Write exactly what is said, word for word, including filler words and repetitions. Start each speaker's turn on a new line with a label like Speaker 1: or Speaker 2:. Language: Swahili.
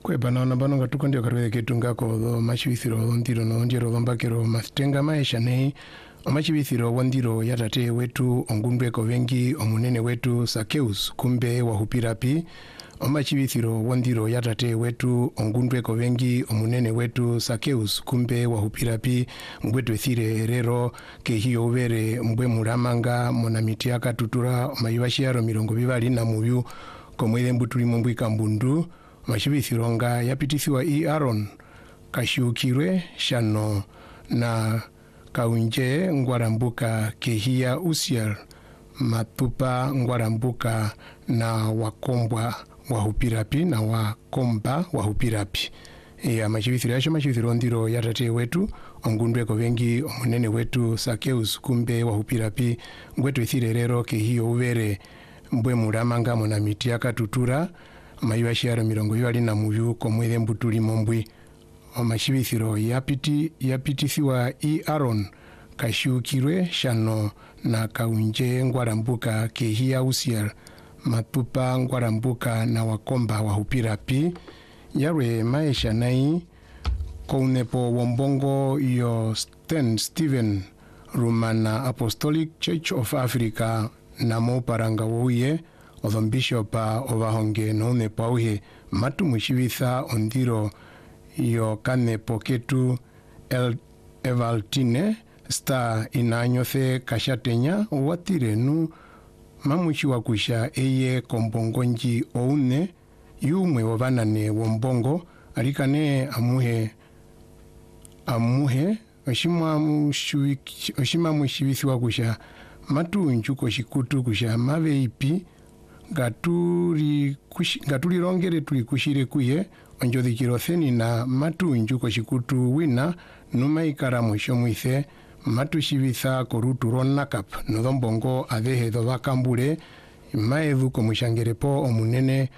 Speaker 1: Kwe banana bano gatuko ndio karwe ketunga ko do machibithiro ndiro no ndiro mbakero mastenga maisha nei omachibithiro wandiro yatate wetu ongundwe ko vengi omunene wetu Sakeus kumbe wa hupirapi omachibithiro wandiro yatate wetu ongundwe ko vengi omunene wetu Sakeus kumbe wa hupirapi ngwetu thire rero ke hiyo ubere mbwe muramanga mona mitiaka tutura mayibashiro mirongo bibali na mubyu komwele mbutuli mbwika mbundu machibithironga yapitithiwa i Aaron kashiukirwe shano na kaunje ngwarambuka kehia Uziel matupa ngwarambuka na wakombwa wa hupirapi na wakomba wa hupirapi ya machibithiro yasho machibithiro ndiro yatate wetu ongundwe ko vengi omunene wetu Sakeus kumbe wa hupirapi ngwetu ithirerero kehio ubere mbwe muramanga mona mitiaka tutura mayibashiro mirongo bibali na mubyu komwele mbutuli mombwi omashibithiro yapiti yapitithiwa i Aaron kashiukirwe shano na kaunje ngwarambuka kehia Uziel matupa ngwarambuka na wakomba wa hupirapi yarwe maisha nai kounepo wombongo yo Sten Stephen Rumana Apostolic Church of Africa namo paranga woye odhon bishop ovahonge none pauhe matu mushibitha ondiro yo kane poketu el evaltine sta inanyothe kashatenya watirenu mamushi wakusha eye kombongonji oune yumwe wabanane wombongo alikane amuhe amuhe oshima mushuiki oshima mushibithi wakusha matu nchuko shikutu kusha maveipi gaturi kushi, gaturi rongere tuli kushire kuye onjodhikiro theni na matu njuko shikutu wina numa ikara mwisho mwithe matu shibitha korutu ronakap nodhombongo adhehe dhovakambule maedhu komushangerepo omunene